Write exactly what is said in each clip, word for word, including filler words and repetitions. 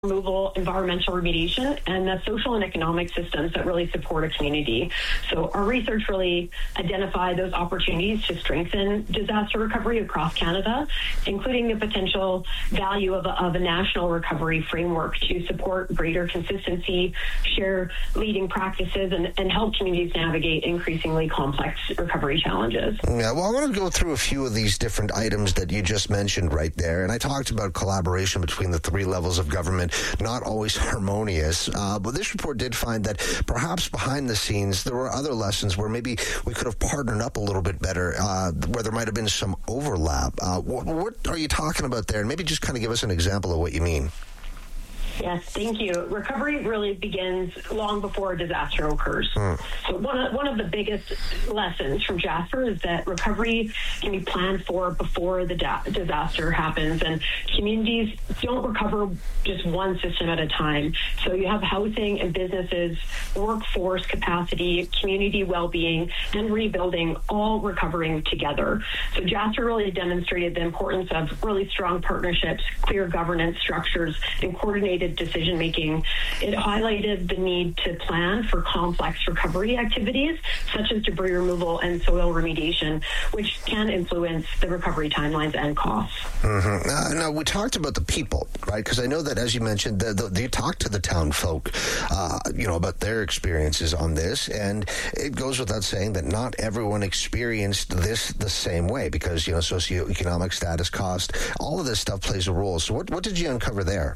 removal, environmental remediation, and the social and economic systems that really support a community. So our research really identified those opportunities to strengthen disaster recovery across Canada, including the potential value of a, of a national recovery framework to support greater consistency, share leading practices, and, and help communities navigate increasingly complex recovery challenges. Yeah, well, I want to go through a few of these different items that you just mentioned right there. And I talked about collaboration between the three levels of government, not always harmonious. Uh, but this report did find that perhaps behind the scenes, there were other lessons where maybe we could have partnered up a little bit better, uh, where there might have been some overlap. Uh, what, what are you talking about there? And maybe just kind of give us an example of what you mean. Yes, thank you. Recovery really begins long before a disaster occurs. Mm. So one of, one of the biggest lessons from Jasper is that recovery can be planned for before the da- disaster happens, and communities don't recover just one system at a time. So you have housing and businesses, workforce capacity, community well-being, and rebuilding all recovering together. So Jasper really demonstrated the importance of really strong partnerships, clear governance structures, and coordinated decision making. It highlighted the need to plan for complex recovery activities such as debris removal and soil remediation, which can influence the recovery timelines and costs. Mm-hmm. Uh, now, we talked about the people, right? Because I know that, as you mentioned, the, the, you talked to the town folk, uh, you know, about their experiences on this, and it goes without saying that not everyone experienced this the same way because, you know, socioeconomic status, cost, all of this stuff plays a role. So what, what did you uncover there?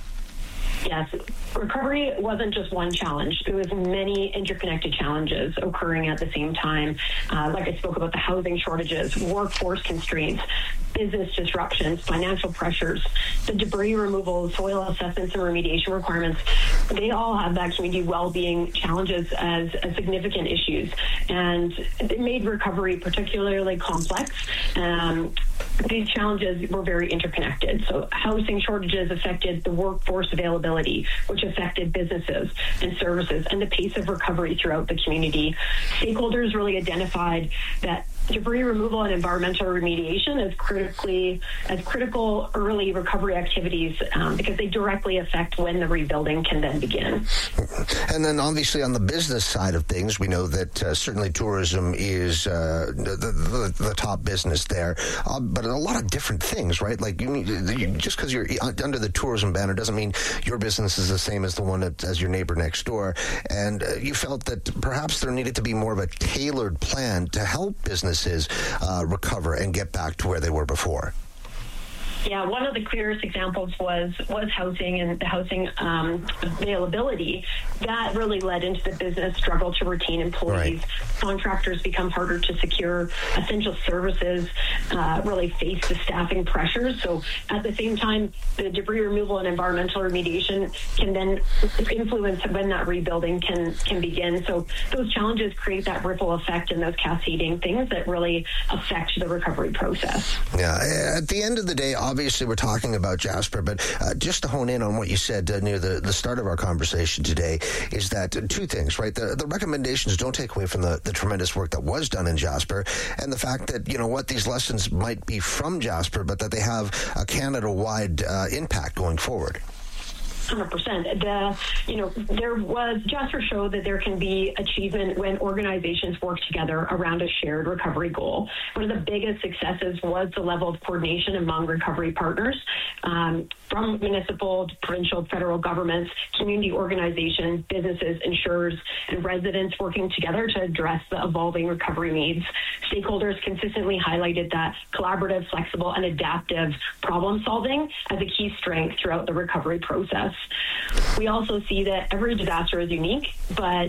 Yes, recovery wasn't just one challenge. It was many interconnected challenges occurring at the same time. Uh, like I spoke about the housing shortages, workforce constraints, business disruptions, financial pressures, the debris removal, soil assessments, and remediation requirements. They all have that community well-being challenges as, as significant issues, and it made recovery particularly complex. Um, these challenges were very interconnected. So housing shortages affected the workforce availability, which affected businesses and services and the pace of recovery throughout the community. Stakeholders really identified that debris removal and environmental remediation as critically as critical early recovery activities um, because they directly affect when the rebuilding can then begin. And then obviously on the business side of things, we know that uh, certainly tourism is uh, the, the, the top business there, uh, but a lot of different things, right? Like you, you just because you're under the tourism banner doesn't mean your business is the same as the one that, as your neighbor next door. And uh, you felt that perhaps there needed to be more of a tailored plan to help businesses Uh, recover and get back to where they were before. Yeah, one of the clearest examples was was housing and the housing um, availability. That really led into the business struggle to retain employees. Right. Contractors become harder to secure. Essential services uh, really face the staffing pressures. So at the same time, the debris removal and environmental remediation can then influence when that rebuilding can, can begin. So those challenges create that ripple effect and those cascading things that really affect the recovery process. Yeah, at the end of the day, obviously, we're talking about Jasper, but uh, just to hone in on what you said uh, near the, the start of our conversation today is that uh, two things, right? The, the recommendations don't take away from the, the tremendous work that was done in Jasper, and the fact that, you know what, these lessons might be from Jasper, but that they have a Canada-wide uh, impact going forward. one hundred percent. The, you know, there was, Jasper showed that there can be achievement when organizations work together around a shared recovery goal. One of the biggest successes was the level of coordination among recovery partners, um, from municipal, provincial, federal governments, community organizations, businesses, insurers, and residents working together to address the evolving recovery needs. Stakeholders consistently highlighted that collaborative, flexible, and adaptive problem solving as a key strength throughout the recovery process. We also see that every disaster is unique, but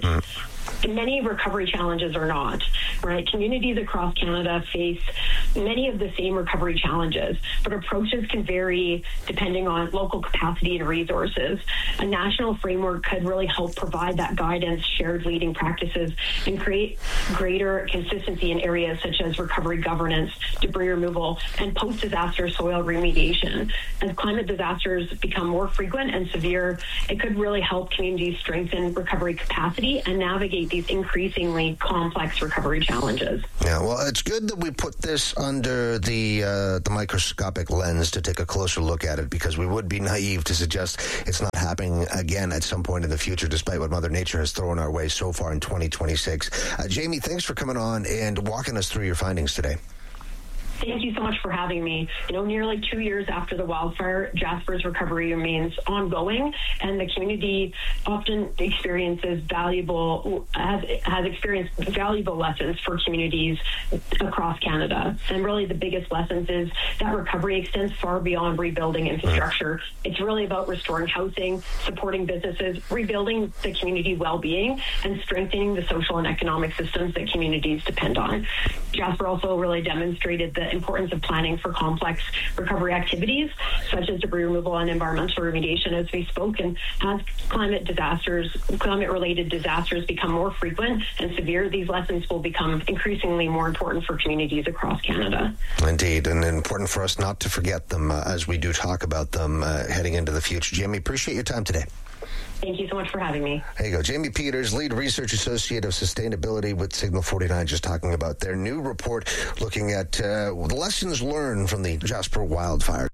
many recovery challenges are not, right? Communities across Canada face many of the same recovery challenges, but approaches can vary depending on local capacity and resources. A national framework could really help provide that guidance, shared leading practices, and create greater consistency in areas such as recovery governance, debris removal, and post-disaster soil remediation. As climate disasters become more frequent and severe, it could really help communities strengthen recovery capacity and navigate these increasingly complex recovery challenges. Yeah, well, it's good that we put this under the uh, the microscopic lens to take a closer look at it, because we would be naive to suggest it's not happening again at some point in the future, despite what Mother Nature has thrown our way so far in twenty twenty-six. Uh, Jamie, thanks for coming on and walking us through your findings today. Thank you so much for having me. You know, nearly two years after the wildfire, Jasper's recovery remains ongoing, and the community often experiences valuable, has, has experienced valuable lessons for communities across Canada. And really the biggest lessons is that recovery extends far beyond rebuilding infrastructure. It's really about restoring housing, supporting businesses, rebuilding the community well-being, and strengthening the social and economic systems that communities depend on. Jasper also really demonstrated the importance of planning for complex recovery activities, such as debris removal and environmental remediation, as we spoke. And as climate disasters, climate-related disasters become more frequent and severe, these lessons will become increasingly more important for communities across Canada. Indeed, and important for us not to forget them uh, as we do talk about them uh, heading into the future. Jamie, appreciate your time today. Thank you so much for having me. There you go. Jamie Peters, Lead Research Associate of Sustainability with Signal forty-nine, just talking about their new report looking at uh, the lessons learned from the Jasper wildfire.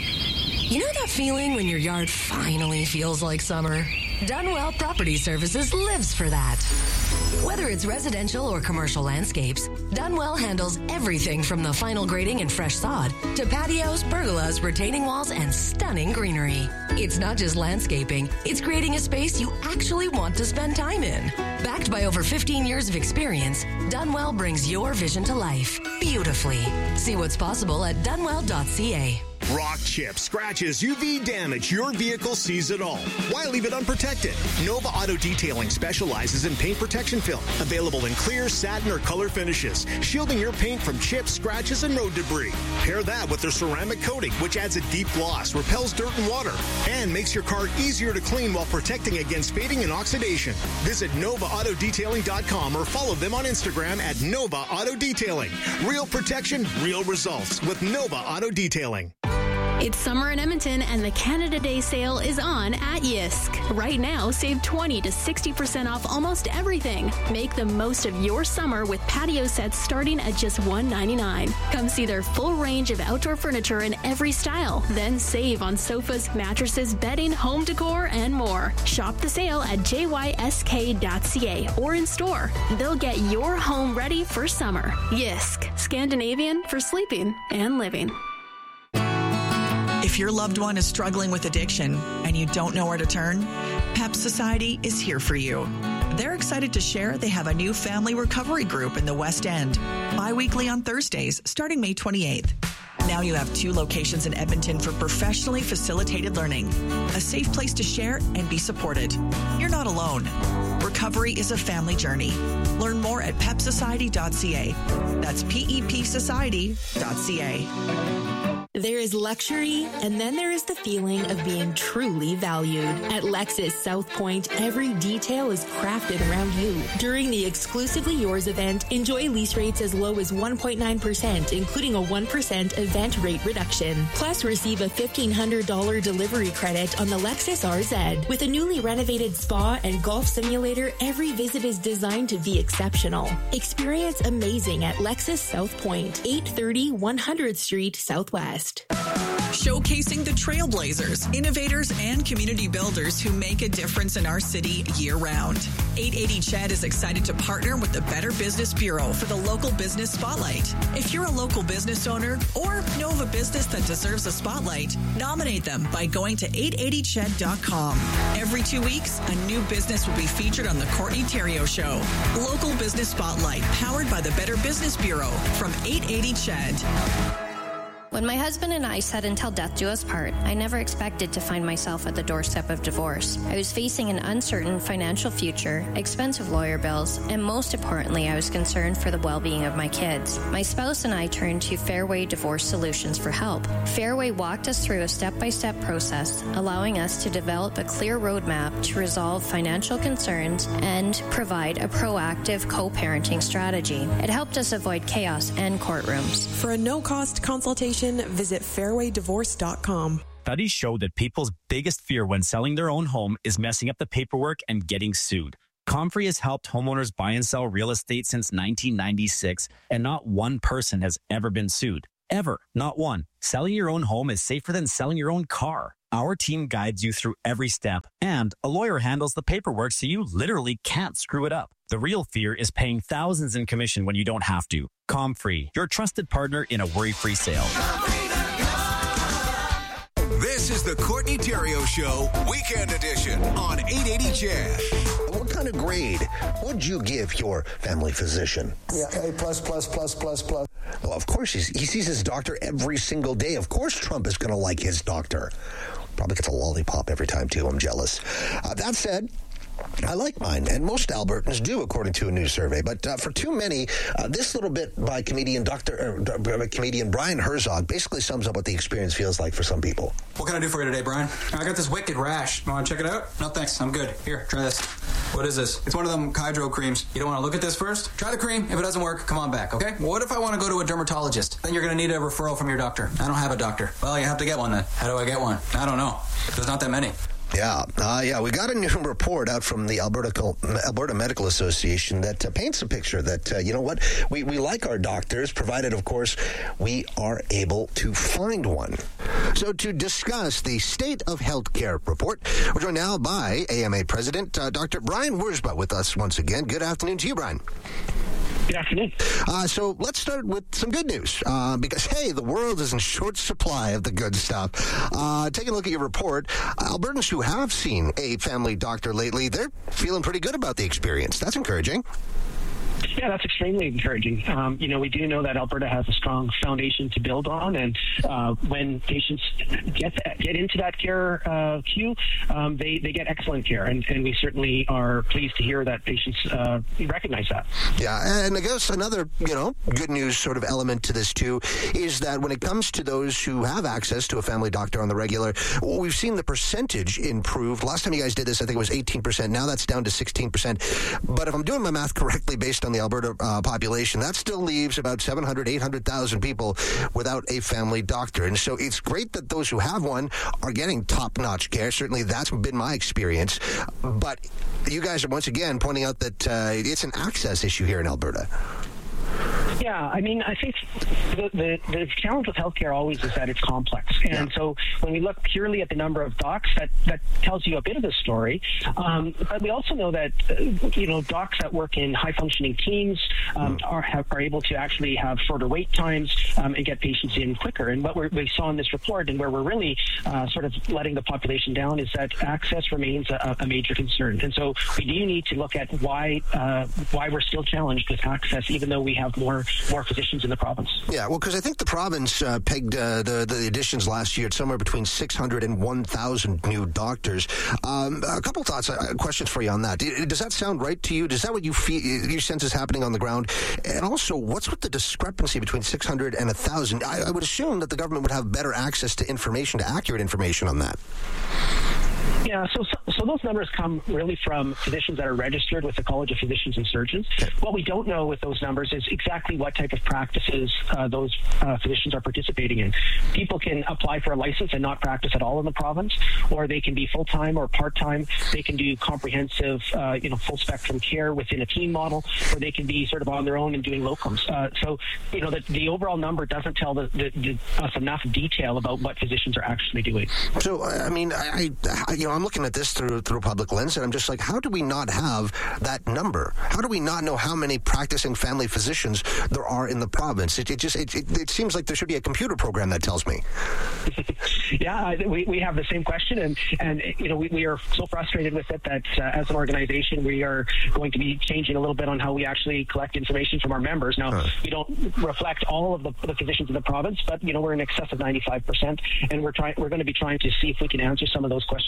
You know that feeling when your yard finally feels like summer? Dunwell Property Services lives for that. Whether it's residential or commercial landscapes, Dunwell handles everything from the final grading and fresh sod to patios, pergolas, retaining walls, and stunning greenery. It's not just landscaping, it's creating a space you actually want to spend time in. Backed by over fifteen years of experience, Dunwell brings your vision to life beautifully. See what's possible at dunwell dot c a. Rock chips, scratches, U V damage, your vehicle sees it all. Why leave it unprotected? Nova Auto Detailing specializes in paint protection film, available in clear, satin, or color finishes, shielding your paint from chips, scratches, and road debris. Pair that with their ceramic coating, which adds a deep gloss, repels dirt and water, and makes your car easier to clean while protecting against fading and oxidation. Visit nova auto detailing dot com or follow them on Instagram at Nova Auto Detailing. Real protection, real results with Nova Auto Detailing. It's summer in Edmonton, and the Canada Day sale is on at Yisk. Right now, save twenty to sixty percent off almost everything. Make the most of your summer with patio sets starting at just one dollar ninety-nine cents. Come see their full range of outdoor furniture in every style. Then save on sofas, mattresses, bedding, home decor, and more. Shop the sale at j y s k dot c a or in store. They'll get your home ready for summer. Yisk, Scandinavian for sleeping and living. If your loved one is struggling with addiction and you don't know where to turn, PEP Society is here for you. They're excited to share they have a new family recovery group in the West End, bi-weekly on Thursdays, starting May twenty-eighth. Now you have two locations in Edmonton for professionally facilitated learning, a safe place to share and be supported. You're not alone. Recovery is a family journey. Learn more at pep society dot c a. That's P E P society dot c a. There is luxury, and then there is the feeling of being truly valued. At Lexus South Point, every detail is crafted around you. During the Exclusively Yours event, enjoy lease rates as low as one point nine percent, including a one percent event rate reduction. Plus, receive a fifteen hundred dollars delivery credit on the Lexus R Z. With a newly renovated spa and golf simulator, every visit is designed to be exceptional. Experience amazing at Lexus South Point, eight thirty one hundredth Street Southwest. Showcasing the trailblazers, innovators, and community builders who make a difference in our city year-round. eight eighty C H E D is excited to partner with the Better Business Bureau for the Local Business Spotlight. If you're a local business owner or know of a business that deserves a spotlight, nominate them by going to eight eighty c h e d dot com. Every two weeks, a new business will be featured on the Courtney Theriault Show. Local Business Spotlight, powered by the Better Business Bureau from eight eighty C H E D. When my husband and I said until death do us part, I never expected to find myself at the doorstep of divorce. I was facing an uncertain financial future, expensive lawyer bills, and most importantly, I was concerned for the well-being of my kids. My spouse and I turned to Fairway Divorce Solutions for help. Fairway walked us through a step-by-step process, allowing us to develop a clear roadmap to resolve financial concerns and provide a proactive co-parenting strategy. It helped us avoid chaos and courtrooms. For a no-cost consultation, visit fairway divorce dot com. Studies show that people's biggest fear when selling their own home is messing up the paperwork and getting sued. Comfrey has helped homeowners buy and sell real estate since nineteen ninety-six, and not one person has ever been sued. Ever. Not one. Selling your own home is safer than selling your own car. Our team guides you through every step, and a lawyer handles the paperwork so you literally can't screw it up. The real fear is paying thousands in commission when you don't have to. Comfrey, your trusted partner in a worry-free sale. This is the Courtney Theriault Show, Weekend Edition on eight eighty Jazz. What kind of grade would you give your family physician? Yeah, A plus, plus, plus, plus, plus. Well, of course, he's, he sees his doctor every single day. Of course, Trump is going to like his doctor. Probably gets a lollipop every time, too. I'm jealous. Uh, that said, I like mine, and most Albertans do, according to a new survey. But uh, for too many, uh, this little bit by comedian Doctor Uh, comedian Brian Herzog basically sums up what the experience feels like for some people. What can I do for you today, Brian? I got this wicked rash. You want to check it out? No, thanks. I'm good. Here, try this. What is this? It's one of them Hydro creams. You don't want to look at this first? Try the cream. If it doesn't work, come on back, okay? What if I want to go to a dermatologist? Then you're going to need a referral from your doctor. I don't have a doctor. Well, you have to get one then. How do I get one? I don't know. There's not that many. Yeah, uh, yeah, we got a new report out from the Alberta Alberta Medical Association that uh, paints a picture that, uh, you know what, we, we like our doctors, provided, of course, we are able to find one. So to discuss the State of Healthcare report, we're joined now by A M A President uh, Doctor Brian Wiersbe with us once again. Good afternoon to you, Brian. Good afternoon. Uh, so let's start with some good news, uh, because, hey, the world is in short supply of the good stuff. Uh, taking a look at your report, Albertans who have seen a family doctor lately, they're feeling pretty good about the experience. That's encouraging. Yeah, that's extremely encouraging. Um, you know, we do know that Alberta has a strong foundation to build on, and uh, when patients get that, get into that care uh, queue, um, they, they get excellent care, and, and we certainly are pleased to hear that patients uh, recognize that. Yeah, and I guess another, you know, good news sort of element to this, too, is that when it comes to those who have access to a family doctor on the regular, we've seen the percentage improve. Last time you guys did this, I think it was eighteen percent. Now that's down to sixteen percent. But if I'm doing my math correctly based on the Alberta uh, population, that still leaves about seven hundred, eight hundred thousand people without a family doctor. And so it's great that those who have one are getting top-notch care. Certainly that's been my experience. But you guys are once again pointing out that uh, it's an access issue here in Alberta. Yeah, I mean, I think the, the, the challenge with healthcare always is that it's complex. And yeah. so when we look purely at the number of docs, that, that tells you a bit of the story. Um, but we also know that, uh, you know, docs that work in high-functioning teams um, mm. are, have, are able to actually have shorter wait times um, and get patients in quicker. And what we're, we saw in this report, and where we're really uh, sort of letting the population down, is that access remains a, a major concern. And so we do need to look at why uh, why we're still challenged with access, even though we have more more physicians in the province. Yeah, well, because I think the province uh, pegged uh, the, the additions last year at somewhere between six hundred and one thousand new doctors. Um, a couple thoughts, uh, questions for you on that. Does that sound right to you? Does that what you feel, your sense is happening on the ground? And also, what's with the discrepancy between six hundred and one thousand? I, I would assume that the government would have better access to information, to accurate information on that. Yeah, so, so so those numbers come really from physicians that are registered with the College of Physicians and Surgeons. What we don't know with those numbers is exactly what type of practices uh, those uh, physicians are participating in. People can apply for a license and not practice at all in the province, or they can be full-time or part-time. They can do comprehensive, uh, you know, full-spectrum care within a team model, or they can be sort of on their own and doing locums. Uh, so, you know, the, the overall number doesn't tell the, the, the, us enough detail about what physicians are actually doing. So, I mean, I, I you know, I'm looking at this through through a public lens, and I'm just like, how do we not have that number? How do we not know how many practicing family physicians there are in the province? It, it just it, it, it seems like there should be a computer program that tells me. Yeah, we, we have the same question, and and you know we, we are so frustrated with it that uh, as an organization we are going to be changing a little bit on how we actually collect information from our members. Now, huh. we don't reflect all of the, the physicians in the province, but you know we're in excess of ninety-five percent, and we're trying we're going to be trying to see if we can answer some of those questions that uh,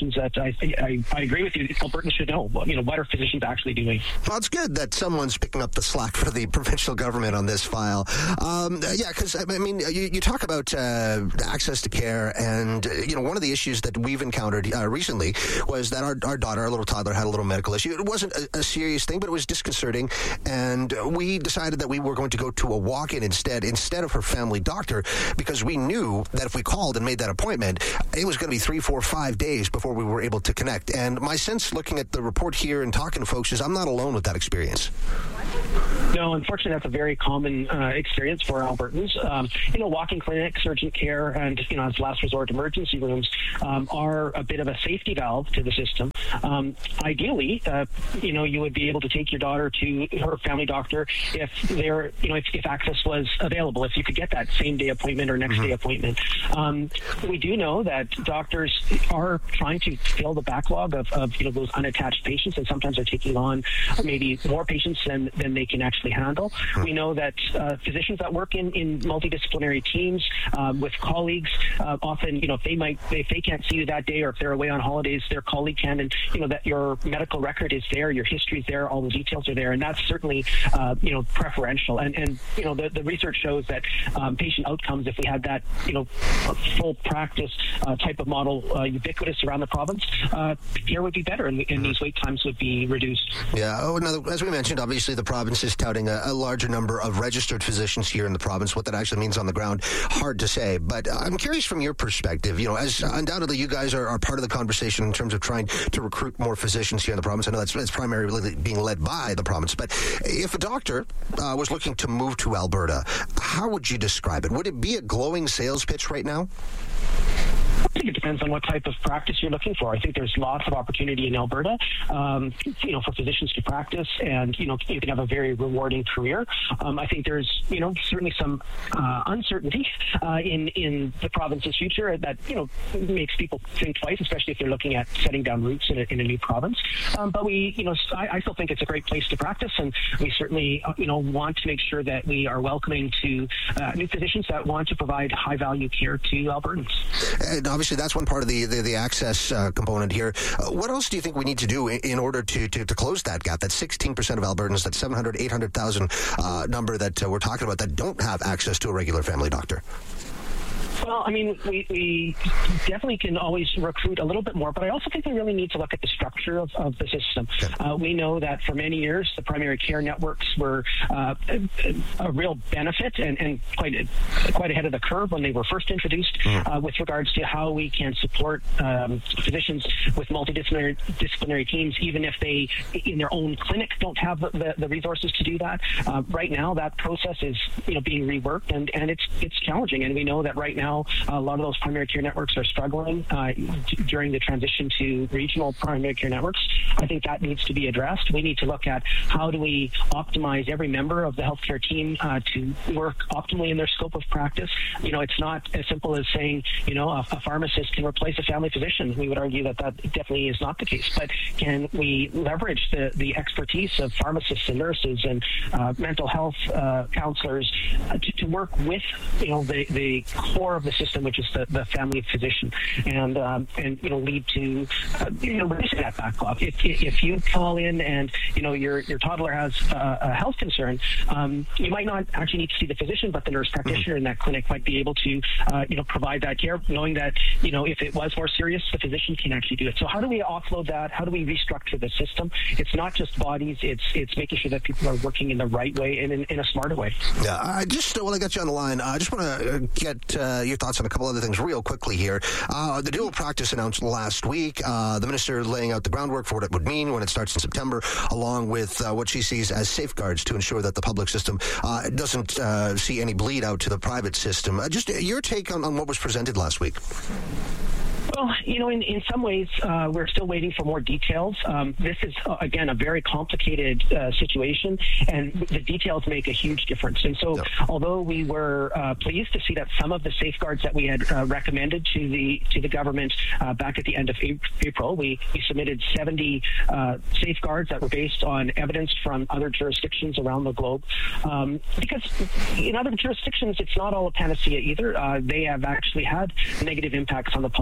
I, I, I agree with you. Albertans should know, you know, what are physicians actually doing? Well, it's good that someone's picking up the slack for the provincial government on this file. Um, yeah, because, I mean, you, you talk about uh, access to care, and, uh, you know, one of the issues that we've encountered uh, recently was that our, our daughter, our little toddler, had a little medical issue. It wasn't a, a serious thing, but it was disconcerting, and we decided that we were going to go to a walk-in instead, instead of her family doctor, because we knew that if we called and made that appointment, it was going to be three, four, five days before we were able to connect. And my sense, looking at the report here and talking to folks, is I'm not alone with that experience. No, unfortunately, that's a very common uh, experience for Albertans. Um, you know, walk-in clinics, urgent care, and, you know, as last resort emergency rooms um, are a bit of a safety valve to the system. Um, ideally, uh, you know, you would be able to take your daughter to her family doctor if there, you know, if, if access was available, if you could get that same-day appointment or next-day mm-hmm. appointment. Um, we do know that doctors are trying to fill the backlog of, of, you know, those unattached patients, and sometimes are taking on maybe more patients than, than they can actually handle. We know that uh, physicians that work in, in multidisciplinary teams um, with colleagues, uh, often, you know, if they might, if they can't see you that day, or if they're away on holidays, their colleague can, and, you know, that your medical record is there, your history is there, all the details are there, and that's certainly, uh, you know, preferential. And, and you know, the, the research shows that um, patient outcomes, if we had that, you know, full practice uh, type of model uh, ubiquitous around the province, uh, care would be better, and, and these wait times would be reduced. Yeah. Oh, another, as we mentioned, obviously the province is touting a, a larger number of registered physicians here in the province. What that actually means on the ground, hard to say. But I'm curious from your perspective, you know, as undoubtedly you guys are, are part of the conversation in terms of trying to recruit more physicians here in the province. I know that's, that's primarily being led by the province. But if a doctor uh, was looking to move to Alberta, how would you describe it? Would it be a glowing sales pitch right now? I think it depends on what type of practice you're looking for. I think there's lots of opportunity in Alberta, um, you know, for physicians to practice, and, you know, you can have a very rewarding career. Um, I think there's, you know, certainly some uh, uncertainty uh, in in the province's future that, you know, makes people think twice, especially if they're looking at setting down roots in a, in a new province. Um, but we, you know, I, I still think it's a great place to practice, and we certainly, uh, you know, want to make sure that we are welcoming to uh, new physicians that want to provide high value care to Albertans. And obviously, that's one part of the the, the access uh, component here. Uh, what else do you think we need to do in, in order to, to, to close that gap? That sixteen percent of Albertans, that seven hundred, eight hundred thousand uh, number that uh, we're talking about, that don't have access to a regular family doctor? Well, I mean, we, we definitely can always recruit a little bit more, but I also think we really need to look at the structure of, of the system. Uh, we know that for many years, the primary care networks were uh, a, a real benefit and, and quite a, quite ahead of the curve when they were first introduced uh, with regards to how we can support um, physicians with multidisciplinary disciplinary teams, even if they, in their own clinic, don't have the, the, the resources to do that. Uh, right now, that process is, you know, being reworked, and, and it's it's challenging, and we know that right now, a lot of those primary care networks are struggling uh, d- during the transition to regional primary care networks. I think that needs to be addressed. We need to look at how do we optimize every member of the healthcare team uh, to work optimally in their scope of practice. You know, it's not as simple as saying, you know, a, a pharmacist can replace a family physician. We would argue that that definitely is not the case. But can we leverage the, the expertise of pharmacists and nurses and uh, mental health uh, counselors uh, to, to work with, you know, the, the core of the system, which is the, the family physician, and um, and you know, lead to uh, you know, reducing that backlog. If if you call in and, you know, your your toddler has a, a health concern, um, you might not actually need to see the physician, but the nurse practitioner in that clinic might be able to uh, you know, provide that care, knowing that, you know, if it was more serious, the physician can actually do it. So how do we offload that? How do we restructure the system? It's not just bodies; it's it's making sure that people are working in the right way and in, in a smarter way. Yeah, I just while I got you on the line, I just want to get uh, your thoughts on a couple other things real quickly here. Uh, the dual practice announced last week. Uh, the minister laying out the groundwork for what it would mean when it starts in September, along with uh, what she sees as safeguards to ensure that the public system uh, doesn't uh, see any bleed out to the private system. Uh, just your take on, on what was presented last week. Well, you know, in, in some ways, uh, we're still waiting for more details. Um, this is, uh, again, a very complicated uh, situation, and the details make a huge difference. And so, yep. although we were uh, pleased to see that some of the safeguards that we had uh, recommended to the to the government uh, back at the end of April, we, we submitted seventy uh, safeguards that were based on evidence from other jurisdictions around the globe. Um, because in other jurisdictions, it's not all a panacea either. Uh, they have actually had negative impacts on the public system.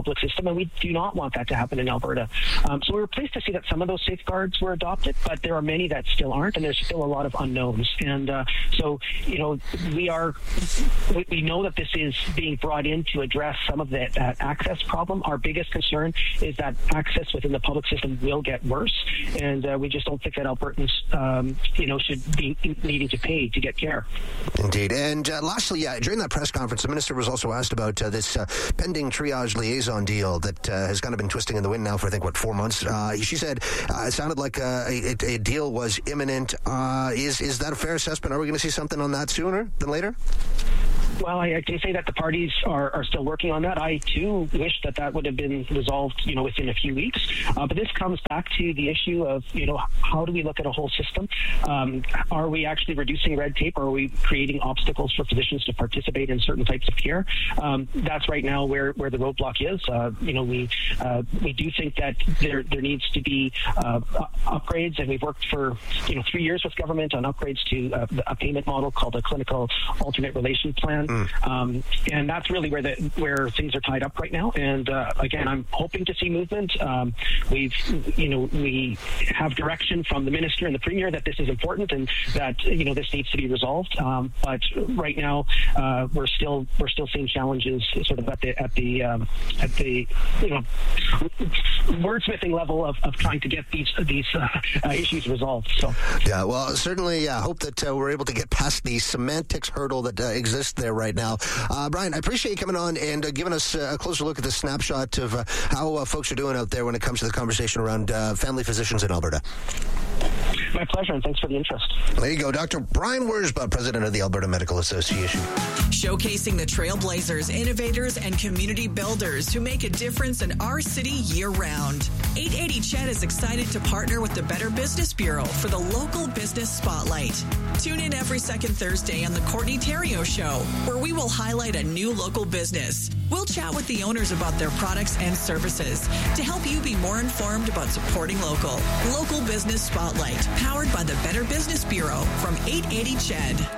system, and we do not want that to happen in Alberta. Um, so we were pleased to see that some of those safeguards were adopted, but there are many that still aren't, and there's still a lot of unknowns. And uh, so, you know, we are we, we know that this is being brought in to address some of that uh, access problem. Our biggest concern is that access within the public system will get worse, and uh, we just don't think that Albertans, um, you know, should be needing to pay to get care. Indeed. And uh, lastly, yeah, during that press conference, the minister was also asked about uh, this uh, pending triage liaison deal that uh, has kind of been twisting in the wind now for, I think, what, four months. Uh, she said uh, it sounded like uh, a, a deal was imminent. Uh, is, is that a fair assessment? Are we going to see something on that sooner than later? Well, I, I can say that the parties are, are still working on that. I, too, wish that that would have been resolved, you know, within a few weeks. Uh, but this comes back to the issue of, you know, how do we look at a whole system? Um, are we actually reducing red tape, or are we creating obstacles for physicians to participate in certain types of care? Um, that's right now where, where the roadblock is. Uh, you know, we uh, we do think that there there needs to be uh, upgrades, and we've worked for, you know, three years with government on upgrades to uh, a payment model called a clinical alternate relation plan. Mm. Um, and that's really where the where things are tied up right now. And uh, again, I'm hoping to see movement. Um, we've, you know, we have direction from the minister and the premier that this is important and that, you know, this needs to be resolved. Um, but right now, uh, we're still we're still seeing challenges, sort of at the at the um, at the you know wordsmithing level of, of trying to get these these uh, uh, issues resolved. So yeah, well, certainly, I uh, hope that uh, we're able to get past the semantics hurdle that uh, exists there right now. Uh, Brian, I appreciate you coming on and uh, giving us uh, a closer look at the snapshot of uh, how uh, folks are doing out there when it comes to the conversation around uh, family physicians in Alberta. My pleasure, and thanks for the interest. There you go, Doctor Brian Wiersbe, president of the Alberta Medical Association. Showcasing the trailblazers, innovators, and community builders who make a difference in our city year-round. eight eighty C H E D is excited to partner with the Better Business Bureau for the Local Business Spotlight. Tune in every second Thursday on the Courtney Theriault Show, where we will highlight a new local business. We'll chat with the owners about their products and services to help you be more informed about supporting local. Local Business Spotlight, powered by the Better Business Bureau from eight eighty C H E D.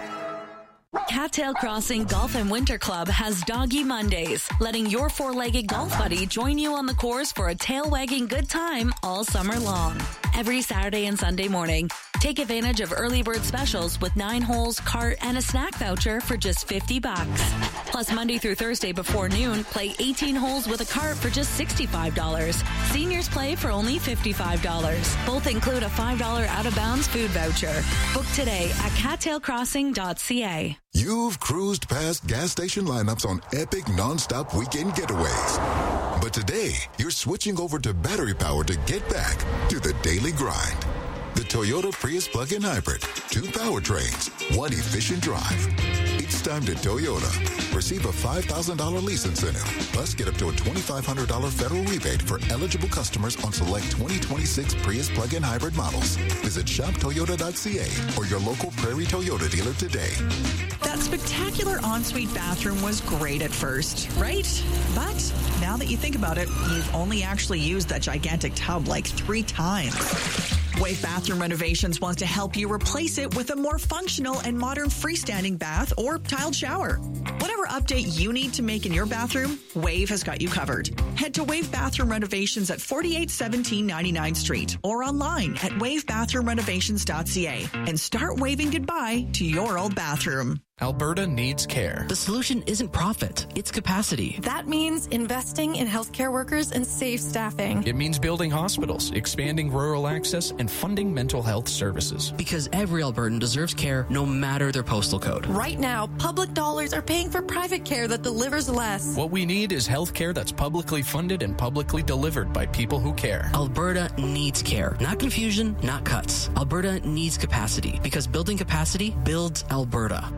Cattail Crossing Golf and Winter Club has Doggy Mondays, letting your four-legged golf buddy join you on the course for a tail-wagging good time all summer long. Every Saturday and Sunday morning, take advantage of early bird specials with nine holes, cart, and a snack voucher for just fifty bucks. Plus, Monday through Thursday before noon, play eighteen holes with a cart for just sixty-five dollars. Seniors play for only fifty-five dollars. Both include a five dollars out-of-bounds food voucher. Book today at cattail crossing dot c a. You've cruised past gas station lineups on epic non-stop weekend getaways. But today, you're switching over to battery power to get back to the daily grind. The Toyota Prius plug-in hybrid. Two powertrains, one efficient drive. It's time to Toyota. Receive a five thousand dollars lease incentive. Plus, get up to a twenty-five hundred dollars federal rebate for eligible customers on select twenty twenty-six Prius plug-in hybrid models. Visit shop toyota dot c a or your local Prairie Toyota dealer today. That spectacular ensuite bathroom was great at first, right? But now that you think about it, you've only actually used that gigantic tub like three times. Wave Bathroom Renovations wants to help you replace it with a more functional and modern freestanding bath or tiled shower. Whatever update you need to make in your bathroom, Wave has got you covered. Head to Wave Bathroom Renovations at forty-eight seventeen ninety-ninth Street or online at wave bathroom renovations dot c a and start waving goodbye to your old bathroom. Alberta needs care. The solution isn't profit, it's capacity. That means investing in healthcare workers and safe staffing. It means building hospitals, expanding rural access, and funding mental health services. Because every Albertan deserves care no matter their postal code. Right now, public dollars are paying for private care that delivers less. What we need is health care that's publicly funded and publicly delivered by people who care. Alberta needs care. Not confusion, not cuts. Alberta needs capacity because building capacity builds Alberta.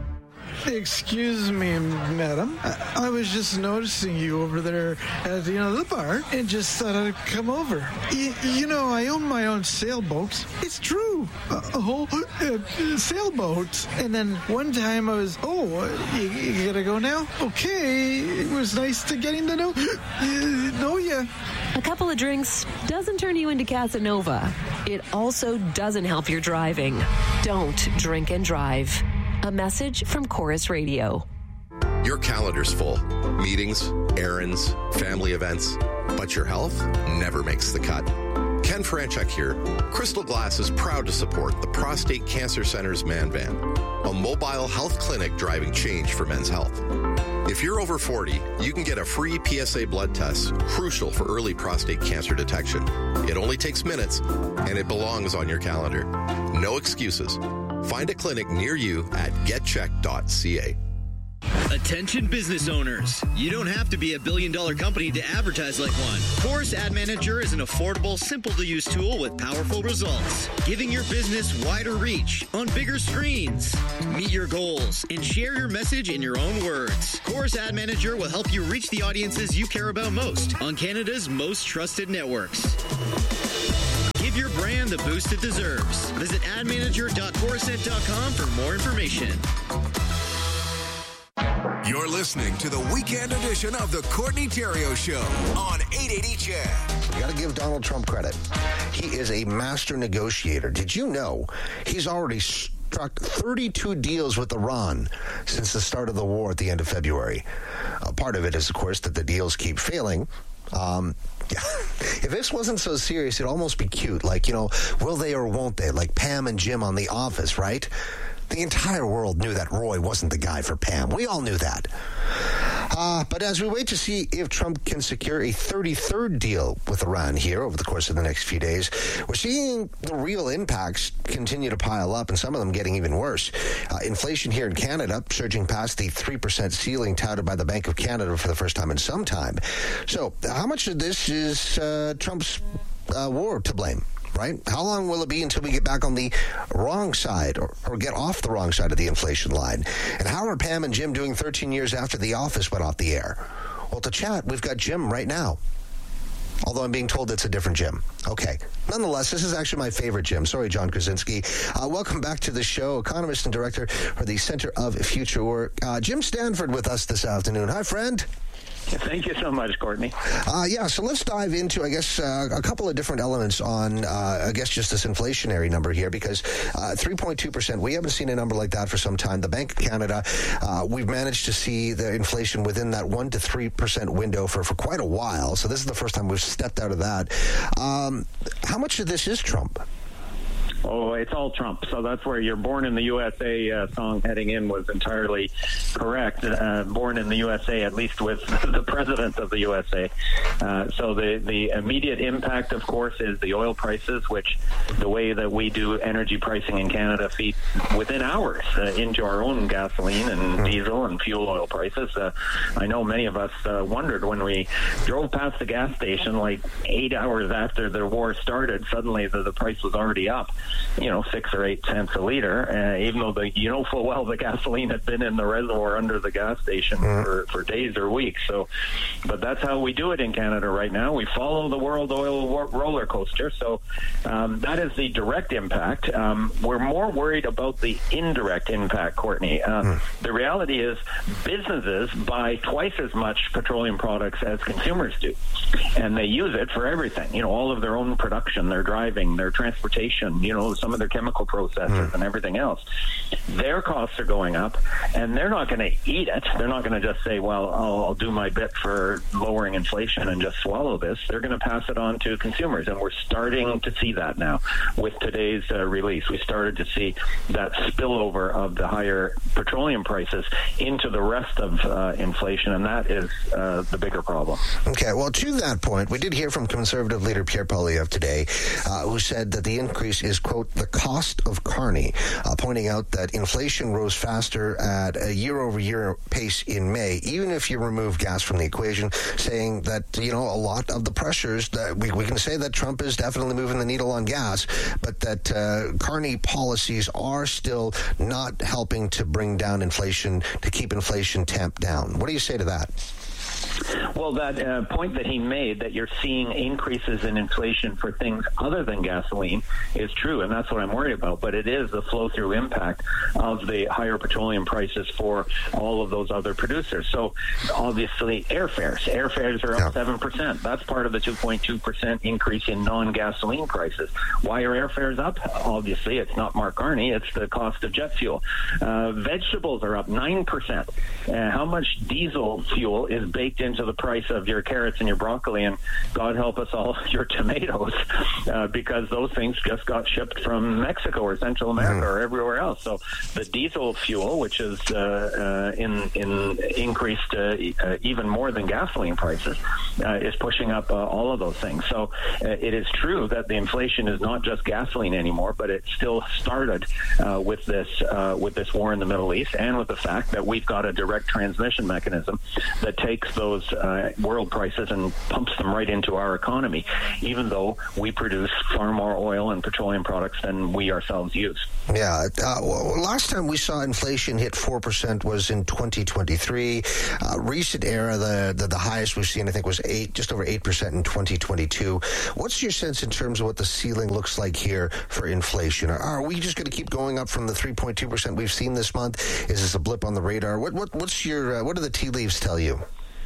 Excuse me, madam. I, I was just noticing you over there at the, you know, the bar and just thought I'd come over. Y- you know, I own my own sailboat. It's true. A, a whole uh, sailboat. And then one time I was, oh, you, you gotta go now? Okay. It was nice to getting to know, uh, know you. A couple of drinks doesn't turn you into Casanova. It also doesn't help your driving. Don't drink and drive. A message from Chorus Radio. Your calendar's full. Meetings, errands, family events. but your health never makes the cut. Ken Franchuk here. Crystal Glass is proud to support the Prostate Cancer Center's Man Van, a mobile health clinic driving change for men's health. If you're over forty, you can get a free P S A blood test, crucial for early prostate cancer detection. It only takes minutes, and it belongs on your calendar. No excuses. Find a clinic near you at get check dot c a. Attention business owners. You don't have to be a billion dollar company to advertise like one. Chorus Ad Manager is an affordable, simple to use tool with powerful results, giving your business wider reach on bigger screens. Meet your goals and share your message in your own words. Chorus Ad Manager will help you reach the audiences you care about most on Canada's most trusted networks. Give your brand the boost it deserves. Visit ad manager dot chorused dot com for more information. You're listening to the weekend edition of the Courtney Theriault Show on eight eighty C H E D. You got to give Donald Trump credit. He is a master negotiator. Did you know he's already struck thirty-two deals with Iran since the start of the war at the end of February? Uh, part of it is, of course, that the deals keep failing. Um, if this wasn't so serious, it'd almost be cute. Like, you know, will they or won't they? Like Pam and Jim on The Office, right? The entire world knew that Roy wasn't the guy for Pam. We all knew that. Uh, but as we wait to see if Trump can secure a thirty-third deal with Iran here over the course of the next few days, we're seeing the real impacts continue to pile up, and some of them getting even worse. Uh, inflation here in Canada surging past the three percent ceiling touted by the Bank of Canada for the first time in some time. So how much of this is uh, Trump's uh, war to blame? Right? How long will it be until we get back on the wrong side or, or get off the wrong side of the inflation line? And how are Pam and Jim doing thirteen years after The Office went off the air? Well, to chat, we've got Jim right now. Although I'm being told it's a different Jim. Okay. Nonetheless, this is actually my favorite Jim. Sorry, John Krasinski. Uh, welcome back to the show, economist and director for the Center of Future Work. Uh, Jim Stanford with us this afternoon. Hi, friend. Thank you so much, Courtney. Uh, yeah, so let's dive into, I guess, uh, a couple of different elements on, uh, I guess, just this inflationary number here, because uh, three point two percent, we haven't seen a number like that for some time. The Bank of Canada, uh, we've managed to see the inflation within that one to three percent window for, for quite a while. So this is the first time we've stepped out of that. Um, how much of this is Trump? Oh, it's all Trump. So that's where your Born in the U S A uh, song heading in was entirely correct. Uh, born in the U S A, at least with the president of the U S A. Uh, so the, the immediate impact, of course, is the oil prices, which the way that we do energy pricing in Canada feeds within hours uh, into our own gasoline and diesel and fuel oil prices. Uh, I know many of us uh, wondered when we drove past the gas station like eight hours after the war started, suddenly the, the price was already up. You know, six or eight cents a liter, uh, even though the you know full well the gasoline had been in the reservoir under the gas station mm. for, for days or weeks. So, but that's how we do it in Canada right now. We follow the world oil war- roller coaster. So um, that is the direct impact. Um, we're more worried about the indirect impact, Courtney. Uh, mm. The reality is businesses buy twice as much petroleum products as consumers do, and they use it for everything. You know, all of their own production, their driving, their transportation. You know. Some of their chemical processes mm. and everything else. Their costs are going up, and they're not going to eat it. They're not going to just say, well, I'll, I'll do my bit for lowering inflation and just swallow this. They're going to pass it on to consumers, and we're starting to see that now. With today's uh, release, we started to see that spillover of the higher petroleum prices into the rest of uh, inflation, and that is uh, the bigger problem. Okay, well, to that point, we did hear from Conservative leader Pierre Poilievre today, uh, who said that the increase is, quote, the cost of Carney, uh, pointing out that inflation rose faster at a year-over-year pace in May, even if you remove gas from the equation, saying that, you know, a lot of the pressures, that we, we can say that Trump is definitely moving the needle on gas, but that uh, Carney policies are still not helping to bring down inflation, to keep inflation tamped down. What do you say to that? Well, that uh, point that he made, that you're seeing increases in inflation for things other than gasoline, is true, and that's what I'm worried about. But it is the flow-through impact of the higher petroleum prices for all of those other producers. So, obviously, airfares. Airfares are up yeah. seven percent. That's part of the two point two percent increase in non-gasoline prices. Why are airfares up? Obviously, it's not Mark Carney. It's the cost of jet fuel. Uh, vegetables are up nine percent. Uh, how much diesel fuel is baked into the price of your carrots and your broccoli, and God help us all, your tomatoes, uh, because those things just got shipped from Mexico or Central America mm. or everywhere else. So the diesel fuel, which is uh, uh, in in increased uh, uh, even more than gasoline prices, uh, is pushing up uh, all of those things. So uh, it is true that the inflation is not just gasoline anymore, but it still started uh, with this uh, with this war in the Middle East, and with the fact that we've got a direct transmission mechanism that takes those uh, world prices and pumps them right into our economy, even though we produce far more oil and petroleum products than we ourselves use. Yeah. Uh, well, last time we saw inflation hit four percent was in twenty twenty-three. Uh, recent era, the, the the highest we've seen, I think, was eight, just over eight percent in twenty twenty-two. What's your sense in terms of what the ceiling looks like here for inflation? Are, are we just going to keep going up from the three point two percent we've seen this month? Is this a blip on the radar? What what what's your uh, what do the tea leaves tell you?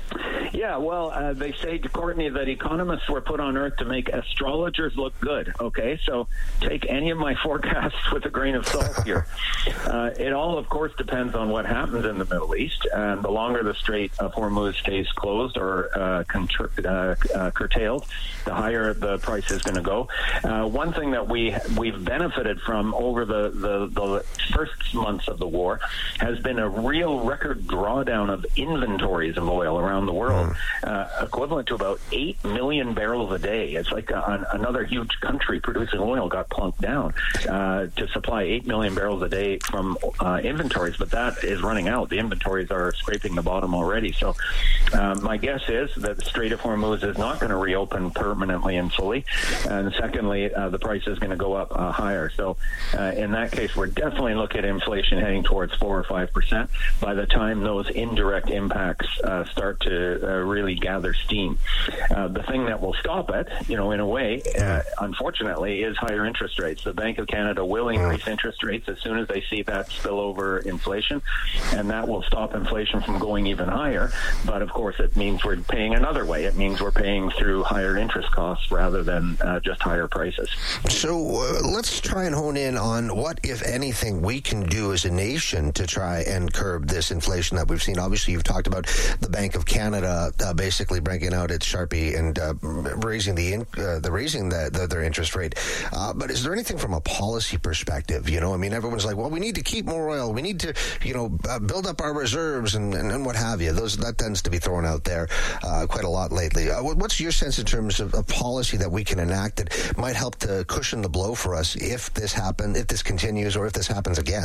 Yeah, well, uh, they say to Courtney that economists were put on Earth to make astrologers look good, okay? So take any of my forecasts with a grain of salt here. Uh, it all, of course, depends on what happens in the Middle East. And the longer the Strait of Hormuz stays closed or uh, contr- uh, uh, curtailed, the higher the price is going to go. Uh, one thing that we, we've benefited from over the, the, the first months of the war has been a real record drawdown of inventories of oil around the world. Uh, equivalent to about eight million barrels a day. It's like a, another huge country producing oil got plunked down uh, to supply eight million barrels a day from uh, inventories, but that is running out. The inventories are scraping the bottom already. So uh, my guess is that the Strait of Hormuz is not going to reopen permanently and fully. And secondly, uh, the price is going to go up uh, higher. So uh, in that case, we're definitely looking at inflation heading towards four or five percent by the time those indirect impacts uh, start to uh, really gather steam. Uh, the thing that will stop it, you know, in a way, uh, unfortunately, is higher interest rates. The Bank of Canada will increase interest rates as soon as they see that spillover inflation, and that will stop inflation from going even higher. But of course, it means we're paying another way. It means we're paying through higher interest costs rather than uh, just higher prices. So uh, let's try and hone in on what, if anything, we can do as a nation to try and curb this inflation that we've seen. Obviously, you've talked about the Bank of Canada uh, basically breaking out its Sharpie and uh, raising the in, uh, the raising the, the, their interest rate. Uh, but is there anything from a policy perspective? You know, I mean, everyone's like, well, we need to keep more oil. We need to, you know, uh, build up our reserves and, and, and what have you. Those that tends to be thrown out there uh, quite a lot lately. Uh, what's your sense in terms of a policy that we can enact that might help to cushion the blow for us if this happens, if this continues, or if this happens again?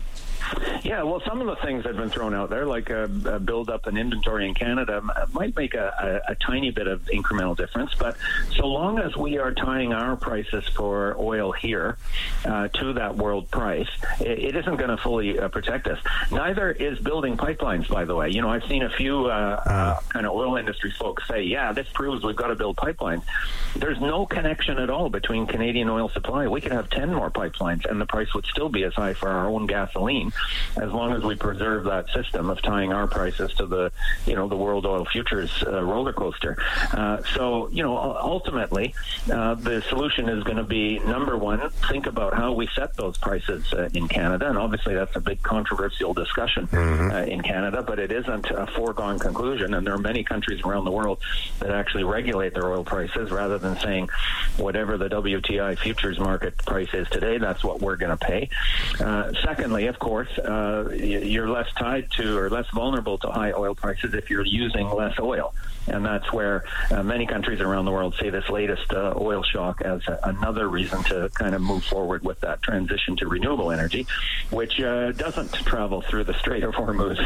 Yeah, well, some of the things that have been thrown out there, like a, a build up an inventory in Canada, might make a, a, a tiny bit of incremental difference. But so long as we are tying our prices for oil here uh, to that world price, it, it isn't going to fully uh, protect us. Neither is building pipelines, by the way. You know, I've seen a few uh, uh, kind of oil industry folks say, yeah, this proves we've got to build pipelines. There's no connection at all between Canadian oil supply. We could have ten more pipelines, and the price would still be as high for our own gasoline, as long as we preserve that system of tying our prices to the, you know, the world oil futures uh, roller coaster. Uh, so, you know, ultimately, uh, the solution is going to be, number one, think about how we set those prices uh, in Canada. And obviously that's a big controversial discussion mm-hmm. uh, in Canada, but it isn't a foregone conclusion. And there are many countries around the world that actually regulate their oil prices rather than saying whatever the W T I futures market price is today, that's what we're going to pay. Uh, secondly, of course, uh, you're less tied to or less vulnerable to high oil prices if you're using less oil. And that's where uh, many countries around the world see this latest uh, oil shock as a, another reason to kind of move forward with that transition to renewable energy, which uh, doesn't travel through the Strait of Hormuz.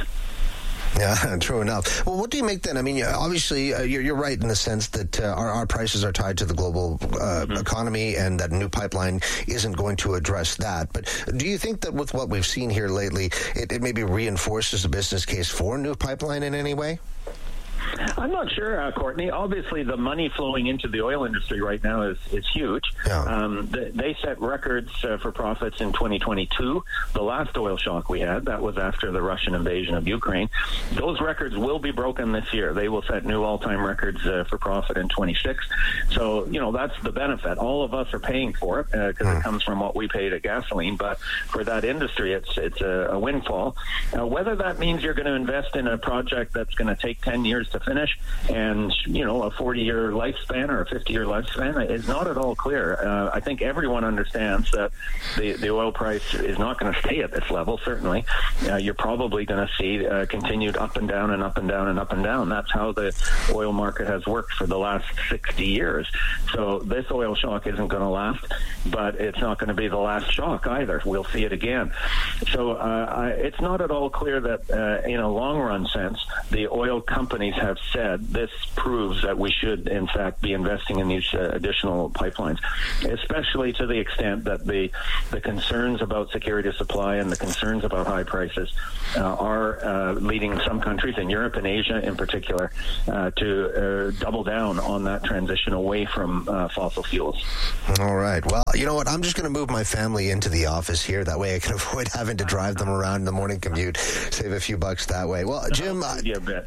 Yeah, true enough. Well, what do you make then? I mean, obviously, uh, you're, you're right in the sense that uh, our, our prices are tied to the global uh, mm-hmm. economy, and that a new pipeline isn't going to address that. But do you think that with what we've seen here lately, it, it maybe reinforces the business case for a new pipeline in any way? I'm not sure, uh, Courtney. Obviously, the money flowing into the oil industry right now is, is huge. Yeah. Um, they, they set records uh, for profits in twenty twenty-two. The last oil shock we had, that was after the Russian invasion of Ukraine. Those records will be broken this year. They will set new all-time records uh, for profit in twenty-six. So, you know, that's the benefit. All of us are paying for it because uh, mm. it comes from what we pay to gasoline. But for that industry, it's it's a, a windfall. Uh, whether that means you're going to invest in a project that's going to take ten years to finish, and, you know, a forty-year lifespan or a fifty-year lifespan is not at all clear. Uh, I think everyone understands that the, the oil price is not going to stay at this level, certainly. Uh, you're probably going to see uh, continued up and down and up and down and up and down. That's how the oil market has worked for the last sixty years. So this oil shock isn't going to last, but it's not going to be the last shock either. We'll see it again. So uh, I, it's not at all clear that uh, in a long-run sense, the oil companies have said this proves that we should, in fact, be investing in these uh, additional pipelines, especially to the extent that the the concerns about security of supply and the concerns about high prices uh, are uh, leading some countries in Europe and Asia in particular uh, to uh, double down on that transition away from uh, fossil fuels. All right. Well, you know what? I'm just going to move my family into the office here. That way I can avoid having to drive them around in the morning commute, save a few bucks that way. Well, Jim, uh, yeah, bet.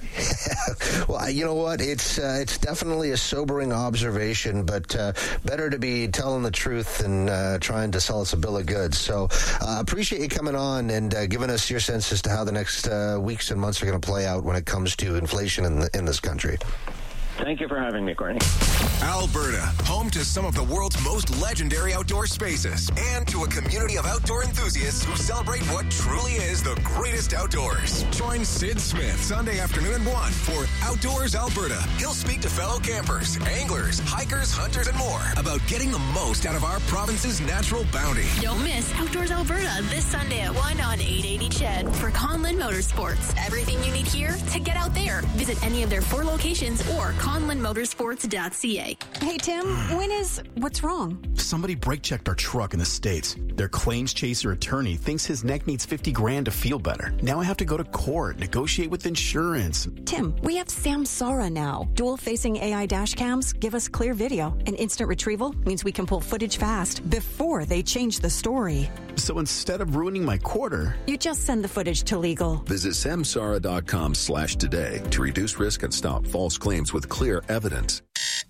well, you know what? It's uh, it's definitely a sobering observation, but uh, better to be telling the truth than uh, trying to sell us a bill of goods. So uh, appreciate you coming on and uh, giving us your sense as to how the next uh, weeks and months are going to play out when it comes to inflation in, the, in this country. Thank you for having me, Courtney. Alberta, home to some of the world's most legendary outdoor spaces and to a community of outdoor enthusiasts who celebrate what truly is the greatest outdoors. Join Sid Smith Sunday afternoon at one for Outdoors Alberta. He'll speak to fellow campers, anglers, hikers, hunters, and more about getting the most out of our province's natural bounty. Don't miss Outdoors Alberta this Sunday at one on eight eighty C H E D for Conlin Motorsports. Everything you need here to get out there. Visit any of their four locations or conlin motorsports dot c a. Hey, Tim, when is... What's wrong? Somebody brake-checked our truck in the States. Their claims chaser attorney thinks his neck needs fifty grand to feel better. Now I have to go to court, negotiate with insurance. Tim, we have Samsara now. Dual-facing A I dash cams give us clear video, and instant retrieval means we can pull footage fast before they change the story. So instead of ruining my quarter... You just send the footage to legal. Visit samsara.com slash today to reduce risk and stop false claims with clear evidence.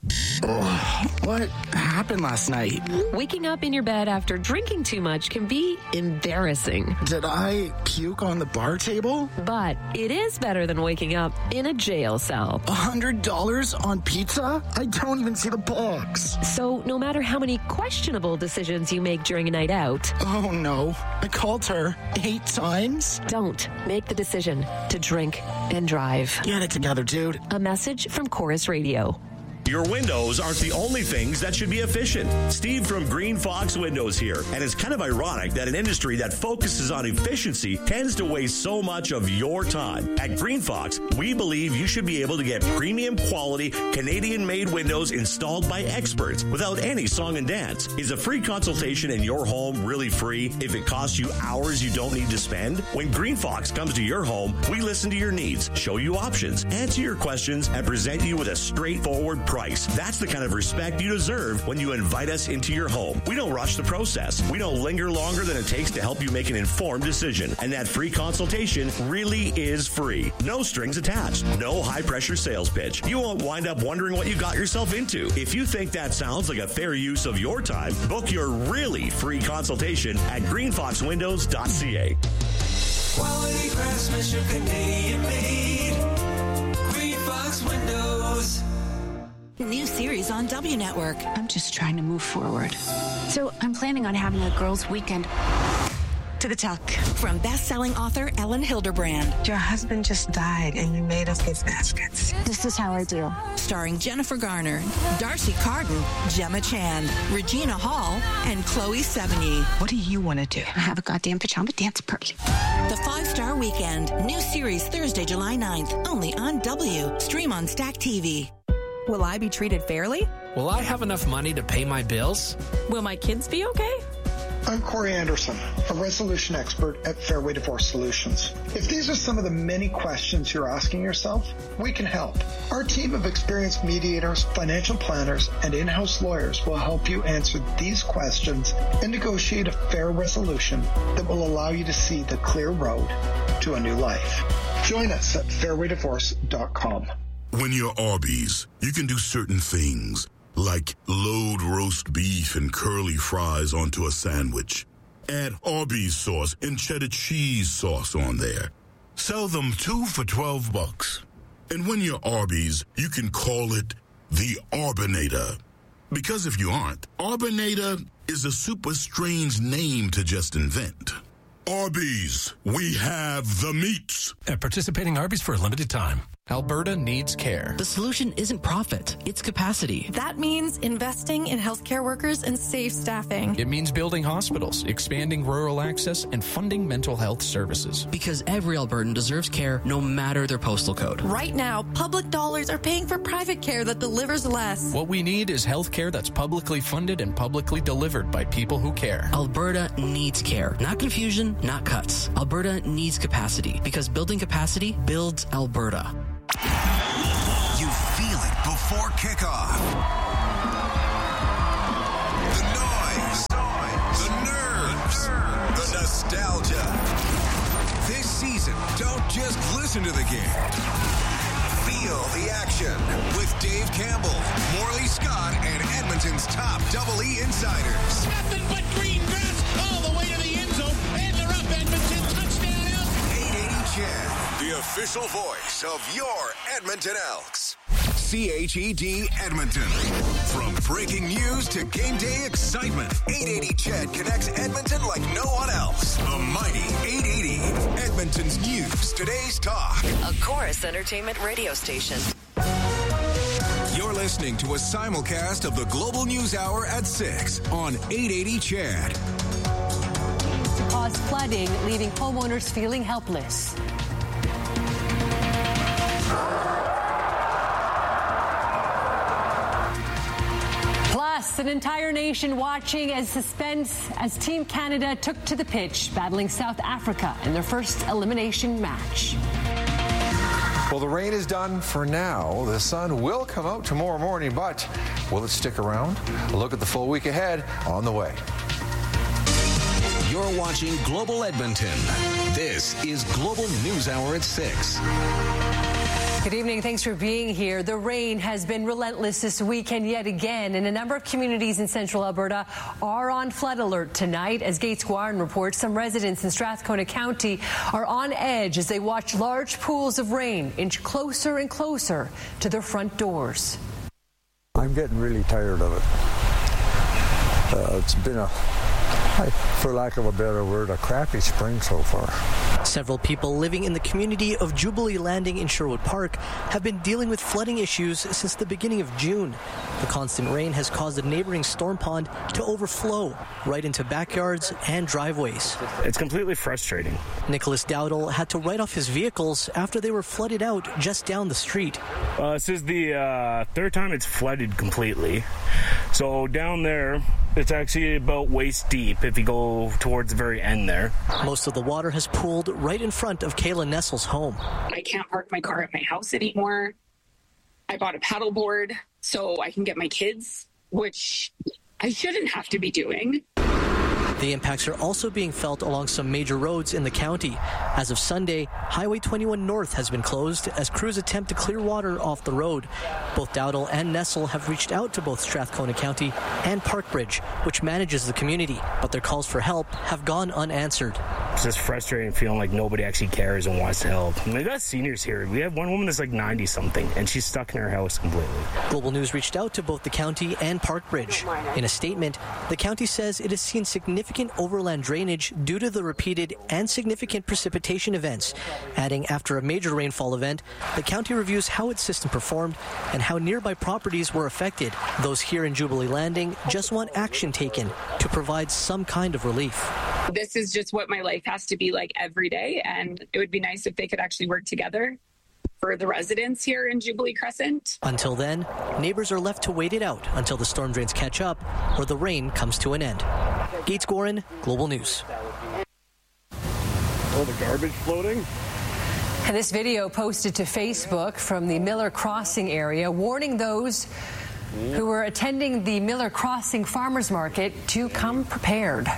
Oh, what happened last night? Waking up in your bed after drinking too much can be embarrassing. Did I puke on the bar table? But it is better than waking up in a jail cell. A hundred dollars on pizza? I don't even see the box. So no matter how many questionable decisions you make during a night out... Oh no, I called her eight times? Don't make the decision to drink and drive. Get it together, dude. A message from Chorus Radio. Your windows aren't the only things that should be efficient. Steve from Green Fox Windows here. And it's kind of ironic that an industry that focuses on efficiency tends to waste so much of your time. At Green Fox, we believe you should be able to get premium quality Canadian-made windows installed by experts without any song and dance. Is a free consultation in your home really free if it costs you hours you don't need to spend? When Green Fox comes to your home, we listen to your needs, show you options, answer your questions, and present you with a straightforward price. That's the kind of respect you deserve when you invite us into your home. We don't rush the process. We don't linger longer than it takes to help you make an informed decision. And that free consultation really is free. No strings attached. No high-pressure sales pitch. You won't wind up wondering what you got yourself into. If you think that sounds like a fair use of your time, book your really free consultation at green fox windows dot c a. Quality craftsmanship, Canadian made. Green Fox Windows. New series on W Network. I'm just trying to move forward. So I'm planning on having a girls' weekend. To the tuck. From best-selling author Ellen Hilderbrand. Your husband just died and you made us gift baskets. This is how I do. Starring Jennifer Garner, Darcy Carden, Gemma Chan, Regina Hall, and Chloe Sevigny. What do you want to do? Have a goddamn pajama dance party. The Five-Star Weekend. New series Thursday, July ninth. Only on W. Stream on Stack T V. Will I be treated fairly? Will I have enough money to pay my bills? Will my kids be okay? I'm Corey Anderson, a resolution expert at Fairway Divorce Solutions. If these are some of the many questions you're asking yourself, we can help. Our team of experienced mediators, financial planners, and in-house lawyers will help you answer these questions and negotiate a fair resolution that will allow you to see the clear road to a new life. Join us at fairway divorce dot com. When you're Arby's, you can do certain things, like load roast beef and curly fries onto a sandwich. Add Arby's sauce and cheddar cheese sauce on there. Sell them two for twelve bucks. And when you're Arby's, you can call it the Arbinator. Because if you aren't, Arbinator is a super strange name to just invent. Arby's, we have the meats. At participating Arby's for a limited time. Alberta needs care. The solution isn't profit, it's capacity. That means investing in healthcare workers and safe staffing. It means building hospitals, expanding rural access, and funding mental health services. Because every Albertan deserves care no matter their postal code. Right now, public dollars are paying for private care that delivers less. What we need is healthcare that's publicly funded and publicly delivered by people who care. Alberta needs care. Not confusion, not cuts. Alberta needs capacity. Because building capacity builds Alberta. You feel it before kickoff. The noise, the nerves, the nostalgia. This season, don't just listen to the game. Feel the action with Dave Campbell, Morley Scott, and Edmonton's top Double E insiders. Nothing but green grass all the way to the end zone, and they're up. Edmonton touchdown. eight eighty C H E D, the official voice of your Edmonton Elks. C H E D Edmonton. From breaking news to game day excitement, eight eighty C H E D connects Edmonton like no one else. The mighty eight eighty, Edmonton's news, today's talk. A Chorus Entertainment radio station. You're listening to a simulcast of the Global News Hour at six on eight eighty C H E D. To cause flooding, leaving homeowners feeling helpless. Plus, an entire nation watching as suspense as Team Canada took to the pitch, battling South Africa in their first elimination match. Well, the rain is done for now. The sun will come out tomorrow morning, but will it stick around? A look at the full week ahead on the way. You're watching Global Edmonton. This is Global News Hour at six. Good evening. Thanks for being here. The rain has been relentless this weekend yet again, and a number of communities in central Alberta are on flood alert tonight. As Gates Guarin reports, some residents in Strathcona County are on edge as they watch large pools of rain inch closer and closer to their front doors. I'm getting really tired of it. Uh, it's been a, for lack of a better word, a crappy spring so far. Several people living in the community of Jubilee Landing in Sherwood Park have been dealing with flooding issues since the beginning of June. The constant rain has caused a neighboring storm pond to overflow right into backyards and driveways. It's completely frustrating. Nicholas Dowdle had to write off his vehicles after they were flooded out just down the street. Uh, this is the uh, third time it's flooded completely. So down there, it's actually about waist deep if you go towards the very end there. Most of the water has pooled right in front of Kayla Nestle's home. I can't park my car at my house anymore. I bought a paddleboard so I can get my kids, which I shouldn't have to be doing. The impacts are also being felt along some major roads in the county. As of Sunday, Highway twenty-one North has been closed as crews attempt to clear water off the road. Both Dowdle and Nestle have reached out to both Strathcona County and Parkbridge, which manages the community, but their calls for help have gone unanswered. It's just frustrating feeling like nobody actually cares and wants to help. And we got seniors here. We have one woman that's like ninety-something, and she's stuck in her house completely. Global News reached out to both the county and Parkbridge. In a statement, the county says it has seen significant overland drainage due to the repeated and significant precipitation events, adding after a major rainfall event, the county reviews how its system performed and how nearby properties were affected. Those here in Jubilee Landing just want action taken to provide some kind of relief. This is just what my life has to be like every day, and it would be nice if they could actually work together for the residents here in Jubilee Crescent. Until then, neighbors are left to wait it out until the storm drains catch up or the rain comes to an end. Gates Gorin, Global News. Oh, the garbage floating? And this video posted to Facebook from the Miller Crossing area, warning those who were attending the Miller Crossing Farmers Market to come prepared.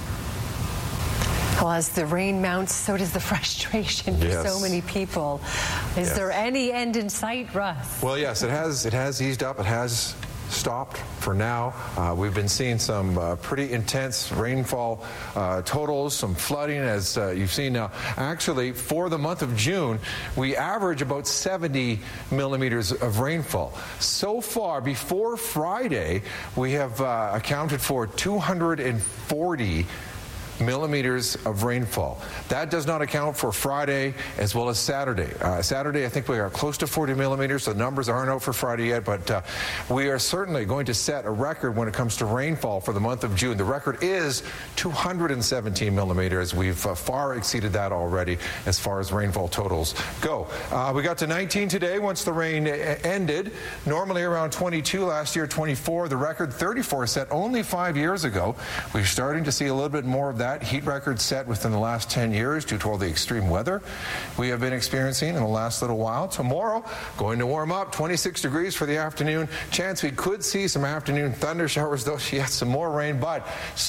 Well, as the rain mounts, so does the frustration for yes. so many people. Is yes. there any end in sight, Russ? Well, yes, it has. It has eased up. It has stopped for now. Uh, we've been seeing some uh, pretty intense rainfall uh, totals, some flooding, as uh, you've seen now. Actually, for the month of June, we average about seventy millimeters of rainfall. So far, before Friday, we have uh, accounted for two hundred forty millimeters of rainfall. That does not account for Friday as well as Saturday. Uh, Saturday, I think we are close to forty millimeters. The numbers aren't out for Friday yet, but uh, we are certainly going to set a record when it comes to rainfall for the month of June. The record is two hundred seventeen millimeters. We've uh, far exceeded that already as far as rainfall totals go. Uh, we got to nineteen today once the rain ended. Normally around twenty-two, last year twenty-four. The record thirty-four set only five years ago. We're starting to see a little bit more of that. Heat record set within the last ten years due to all the extreme weather we have been experiencing in the last little while. Tomorrow, going to warm up, twenty-six degrees for the afternoon. Chance we could see some afternoon thunder showers, though. She has some more rain, but